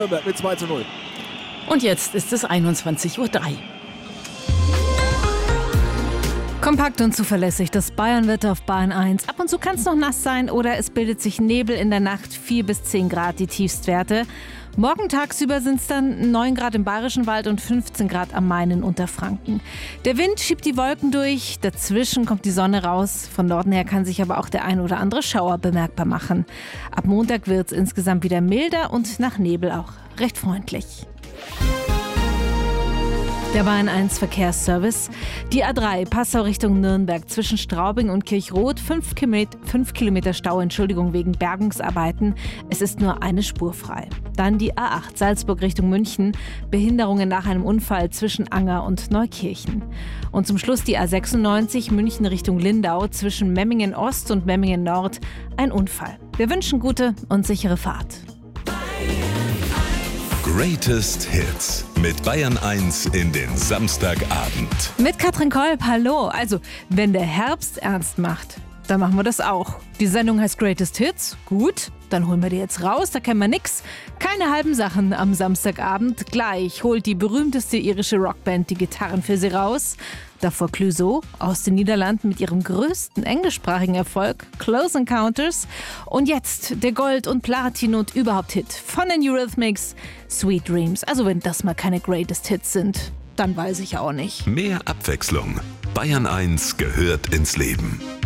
Mit 2:0. Und jetzt ist es 21:03 Uhr. Kompakt und zuverlässig, das Bayernwetter auf Bayern 1. Ab und zu kann es noch nass sein oder es bildet sich Nebel in der Nacht, 4 bis 10 Grad die Tiefstwerte. Morgen tagsüber sind es dann 9 Grad im Bayerischen Wald und 15 Grad am Main in Unterfranken. Der Wind schiebt die Wolken durch, dazwischen kommt die Sonne raus. Von Norden her kann sich aber auch der ein oder andere Schauer bemerkbar machen. Ab Montag wird es insgesamt wieder milder und nach Nebel auch recht freundlich. Der Bayern 1 Verkehrsservice. Die A3 Passau Richtung Nürnberg zwischen Straubing und Kirchroth. 5 Kilometer Stau, wegen Bergungsarbeiten. Es ist nur eine Spur frei. Dann die A8 Salzburg Richtung München. Behinderungen nach einem Unfall zwischen Anger und Neukirchen. Und zum Schluss die A96 München Richtung Lindau zwischen Memmingen Ost und Memmingen Nord. Ein Unfall. Wir wünschen gute und sichere Fahrt. Greatest Hits mit Bayern 1 in den Samstagabend. Mit Katrin Kolb, hallo. Also, wenn der Herbst ernst macht, dann machen wir das auch. Die Sendung heißt Greatest Hits. Gut, dann holen wir die jetzt raus, da kennen wir nix. Keine halben Sachen am Samstagabend. Gleich holt die berühmteste irische Rockband die Gitarren für sie raus. Davor Clouseau aus den Niederlanden mit ihrem größten englischsprachigen Erfolg, Close Encounters. Und jetzt der Gold- und Platin- und überhaupt Hit von den Eurythmics, Sweet Dreams. Also wenn das mal keine Greatest Hits sind, dann weiß ich auch nicht. Mehr Abwechslung. Bayern 1 gehört ins Leben.